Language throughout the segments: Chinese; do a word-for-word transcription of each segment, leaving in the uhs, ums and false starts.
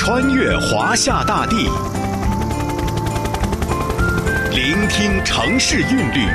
穿越华夏大地，聆听城市韵律，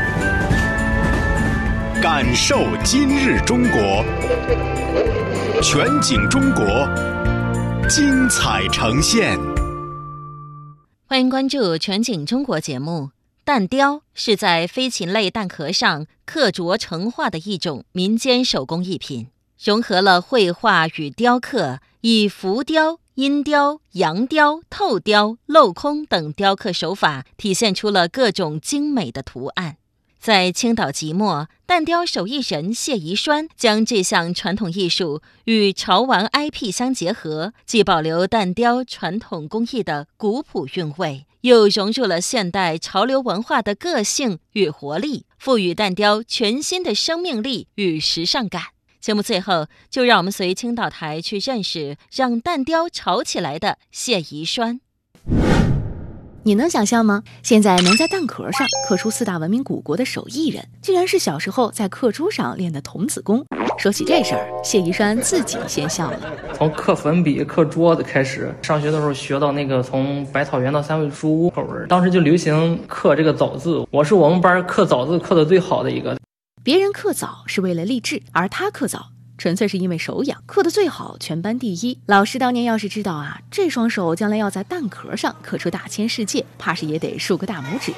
感受今日中国。全景中国，精彩呈现。 欢迎关注全景中国节目。蛋雕是在飞禽类蛋壳上刻琢成画的一种民间手工艺品，融合了绘画与雕刻，以浮雕、阴雕、阳雕、透雕、镂空等雕刻手法，体现出了各种精美的图案。在青岛即墨，蛋雕手艺人谢宜栓将这项传统艺术与潮玩 I P 相结合，既保留蛋雕传统工艺的古朴韵味，又融入了现代潮流文化的个性与活力，赋予蛋雕全新的生命力与时尚感。节目最后，就让我们随青岛台去认识让蛋雕潮起来的谢宜栓。 你能想象吗？现在能在蛋壳上刻出四大文明古国的手艺人，竟然是小时候在刻珠上练的童子功。说起这事儿，谢宜栓自己先笑了。 从刻粉笔、刻桌子开始，上学的时候学到那个从百草园到三味书屋口文，当时就流行刻这个枣字，我是我们班刻枣字刻的最好的一个。 别人刻枣是为了励志，而他刻枣纯粹是因为手痒，刻得最好，全班第一。老师当年要是知道啊，这双手将来要在蛋壳上刻出大千世界，怕是也得竖个大拇指。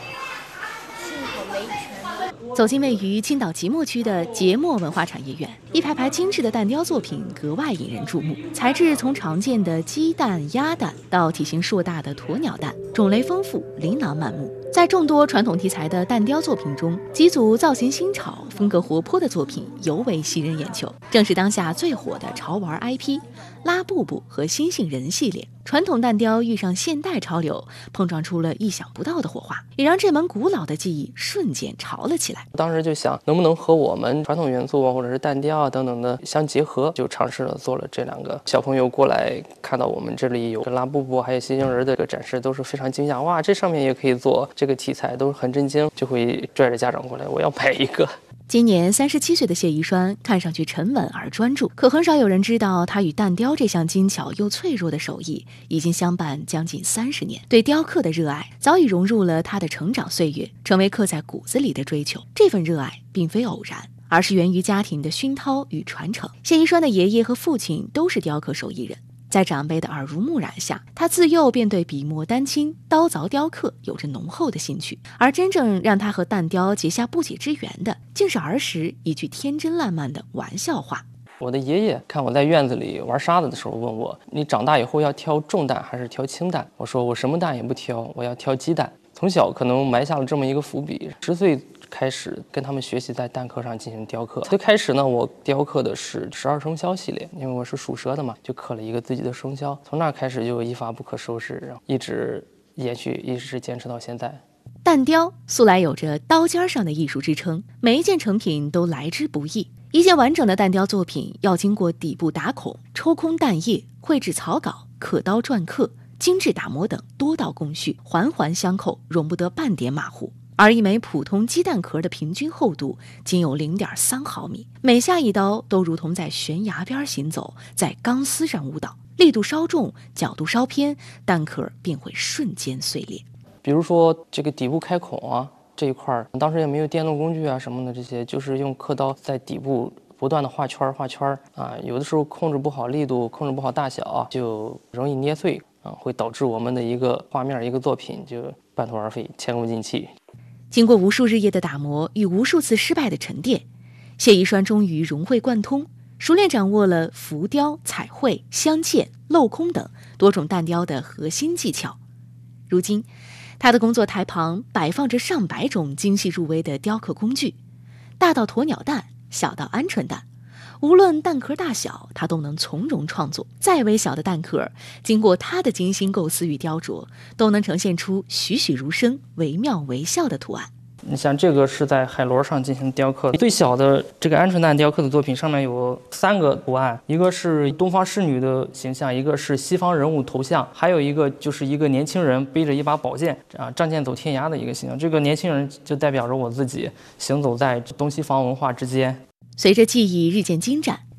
走进位于青岛即墨区的即墨文化产业园，一排排精致的蛋雕作品格外引人注目。材质从常见的鸡蛋、鸭蛋到体型硕大的鸵鸟蛋，种类丰富，琳琅满目。在众多传统题材的蛋雕作品中，几组造型新潮、风格活泼的作品尤为吸人眼球，正是当下最火的潮玩 I P 拉布布和星星人系列。传统蛋雕遇上现代潮流，碰撞出了意想不到的火花，也让这门古老的技艺瞬间潮了起来。 当时就想能不能和我们传统元素啊，或者是蛋雕啊等等的相结合，就尝试了做了这两个。小朋友过来看到我们这里有拉布布还有星星人的这个展示，都是非常惊讶，哇，这上面也可以做这个题材，都是很震惊，就会拽着家长过来，我要买一个。 今年三十七岁的谢宜栓看上去沉稳而专注，可很少有人知道他与蛋雕这项精巧又脆弱的手艺已经相伴将近三十年。对雕刻的热爱早已融入了他的成长岁月，成为刻在骨子里的追求。这份热爱并非偶然，而是源于家庭的熏陶与传承。谢宜栓的爷爷和父亲都是雕刻手艺人，在长辈的耳濡目染下，他自幼便对笔墨丹青、刀凿雕刻有着浓厚的兴趣。而真正让他和蛋雕结下不解之缘的，竟是儿时一句天真烂漫的玩笑话。 我的爷爷看我在院子里玩沙子的时候问我，你长大以后要挑重蛋还是挑轻蛋？我说我什么蛋也不挑，我要挑鸡蛋。从小可能埋下了这么一个伏笔，十岁开始跟他们学习在蛋壳上进行雕刻。最开始呢，我雕刻的是十二生肖系列，因为我是属蛇的嘛，就刻了一个自己的生肖。从那开始就一发不可收拾，然后一直延续，一直坚持到现在。 蛋雕素来有着刀尖上的艺术之称，每一件成品都来之不易。一件完整的蛋雕作品要经过底部打孔、抽空蛋液、绘制草稿、刻刀篆刻、精致打磨等多道工序，环环相扣，容不得半点马虎。而一枚普通鸡蛋壳的平均厚度仅有 零点三毫米，每下一刀都如同在悬崖边行走，在钢丝上舞蹈，力度稍重，角度稍偏，蛋壳便会瞬间碎裂。 比如说这个底部开孔啊这一块，当时也没有电动工具啊什么的，这些就是用刻刀在底部不断的画圈画圈啊，有的时候控制不好力度，控制不好大小，就容易捏碎啊，会导致我们的一个画面一个作品就半途而废，前功尽弃。 经过无数日夜的打磨与无数次失败的沉淀，谢宜栓终于融会贯通，熟练掌握了浮雕、彩绘、镶嵌、镂空等多种蛋雕的核心技巧。如今他的工作台旁摆放着上百种精细入微的雕刻工具，大到鸵鸟蛋，小到鹌鹑蛋，无论蛋壳大小，他都能从容创作。再微小的蛋壳，经过他的精心构思与雕琢，都能呈现出栩栩如生、惟妙惟肖的图案。 你像这个是在海螺上进行雕刻，最小的这个鹌鹑蛋雕刻的作品上面有三个图案，一个是东方侍女的形象，一个是西方人物头像，还有一个就是一个年轻人背着一把宝剑啊，仗剑走天涯的一个形象。这个年轻人就代表着我自己行走在东西方文化之间。 随着技艺日渐精湛，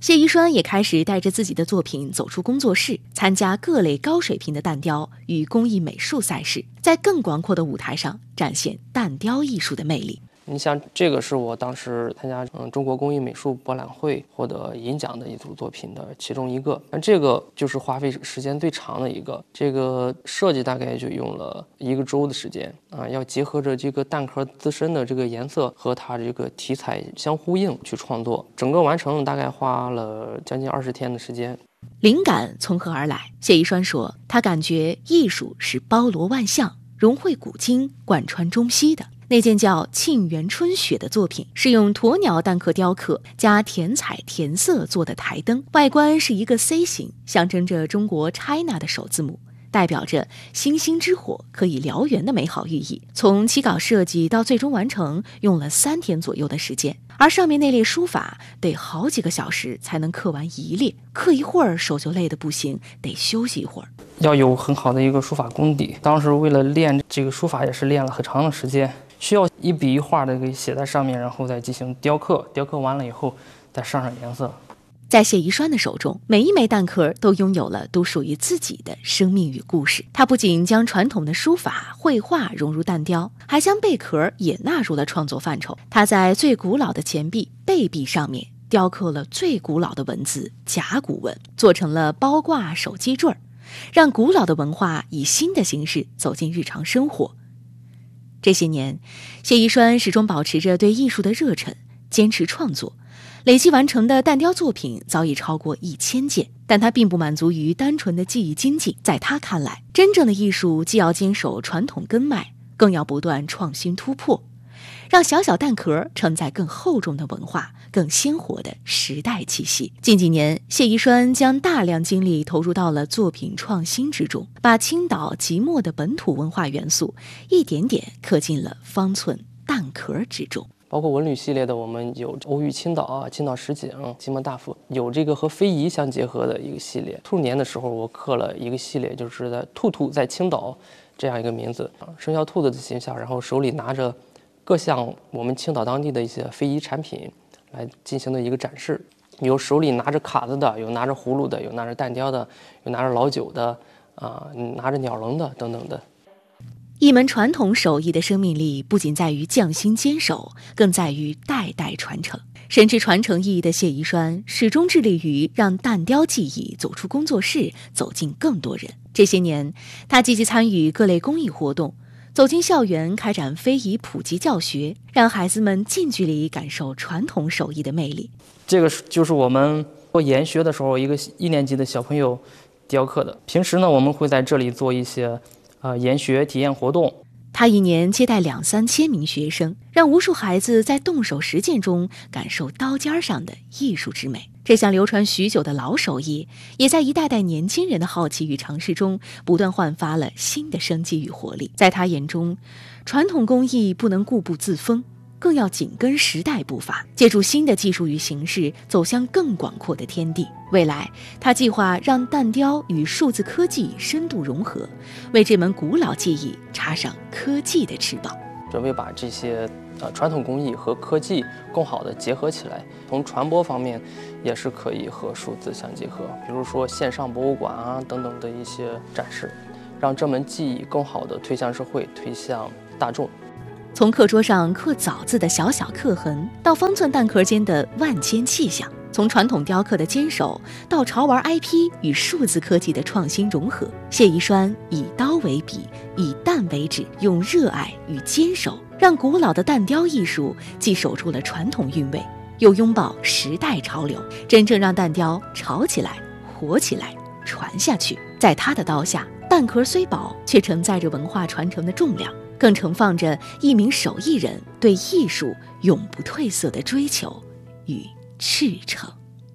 谢宜栓也开始带着自己的作品走出工作室，参加各类高水平的蛋雕与工艺美术赛事，在更广阔的舞台上展现蛋雕艺术的魅力。 你像这个是我当时参加嗯中国工艺美术博览会获得银奖的一组作品的其中一个，那这个就是花费时间最长的一个，这个设计大概就用了一个周的时间啊，要结合着这个蛋壳自身的这个颜色和它这个题材相呼应去创作，整个完成大概花了将近二十天的时间。 灵感从何而来？谢宜栓说，他感觉艺术是包罗万象，融会古今，贯穿中西的。那件叫《沁园春雪》的作品是用鸵鸟蛋壳雕刻加填彩填色做的台灯，外观是一个 C 型，象征着中国 China 的首字母，代表着星星之火可以燎原的美好寓意。从起稿设计到最终完成用了三天左右的时间，而上面那列书法得好几个小时才能刻完一列，刻一会儿手就累得不行，得休息一会儿。 要有很好的一个书法功底，当时为了练这个书法也是练了很长的时间，需要一笔一画的给写在上面，然后再进行雕刻，雕刻完了以后再上上颜色。 在谢宜栓的手中，每一枚蛋壳都拥有了独属于自己的生命与故事。他不仅将传统的书法、绘画融入蛋雕，还将贝壳也纳入了创作范畴。他在最古老的钱币贝币上面雕刻了最古老的文字甲骨文，做成了包挂手机坠儿，让古老的文化以新的形式走进日常生活。这些年，谢宜栓始终保持着对艺术的热忱，坚持创作，累计完成的蛋雕作品早已超过一千件。但他并不满足于单纯的技艺精进，在他看来，真正的艺术既要坚守传统根脉，更要不断创新突破，让小小蛋壳承载更厚重的文化，更鲜活的时代气息。近几年，谢宜栓将大量精力投入到了作品创新之中，把青岛即墨的本土文化元素一点点刻进了方寸蛋壳之中。 包括文旅系列的，我们有欧玉青岛啊、青岛石井、即墨大佛，有这个和非遗相结合的一个系列。兔年的时候，我刻了一个系列，就是在兔兔在青岛这样一个名字，生肖兔子的形象，然后手里拿着各项我们青岛当地的一些非遗产品来进行的一个展示，有手里拿着卡子的，有拿着葫芦的，有拿着蛋雕的，有拿着老酒的，啊、呃，拿着鸟笼的等等的。 一门传统手艺的生命力不仅在于匠心坚守，更在于代代传承。深知传承意义的谢宜栓始终致力于让蛋雕技艺走出工作室，走进更多人。这些年，他积极参与各类公益活动，走进校园开展非遗普及教学，让孩子们近距离感受传统手艺的魅力。 这个就是我们做研学的时候，一个一年级的小朋友雕刻的。平时呢，我们会在这里做一些呃研学体验活动。 他一年接待两三千名学生，让无数孩子在动手实践中感受刀尖上的艺术之美。这项流传许久的老手艺，也在一代代年轻人的好奇与尝试中，不断焕发了新的生机与活力。在他眼中，传统工艺不能固步自封，更要紧跟时代步伐，借助新的技术与形式，走向更广阔的天地。未来，他计划让蛋雕与数字科技深度融合，为这门古老技艺插上科技的翅膀。 准备把这些呃传统工艺和科技更好的结合起来，从传播方面也是可以和数字相结合，比如说线上博物馆啊等等的一些展示，让这门技艺更好的推向社会，推向大众。 从课桌上刻枣字的小小刻痕，到方寸蛋壳间的万千气象；从传统雕刻的坚守，到潮玩 I P 与数字科技的创新融合，谢宜栓以刀为笔，以蛋为纸，用热爱与坚守，让古老的蛋雕艺术既守住了传统韵味，又拥抱时代潮流，真正让蛋雕潮起来、活起来、传下去。在他的刀下，蛋壳虽薄，却承载着文化传承的重量，更盛放着一名手艺人对艺术永不褪色的追求与赤诚。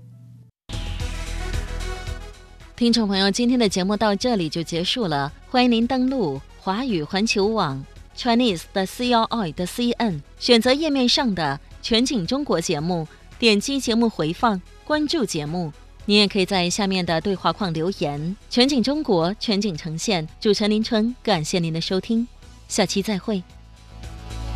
听众朋友，今天的节目到这里就结束了，欢迎您登录华语环球网 Chinese 的 C L I 的 C N， 选择页面上的全景中国节目，点击节目回放，关注节目。您也可以在下面的对话框留言。全景中国，全景呈现，主持人林春，感谢您的收听，下期再会。